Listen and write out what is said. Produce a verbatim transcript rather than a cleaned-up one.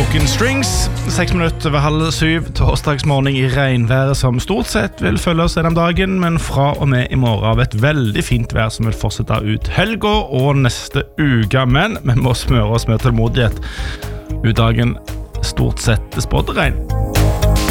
Broken Strings. Seks minutter over halv syv, torsdagsmorgen i regnværet som stort sett vil følge oss gjennom dagen, men fra og med i morgen av et veldig fint vær som vil fortsette ut helga og neste uke. Men vi må smøre oss med tålmodighet ut dagen stort sett spådd regn.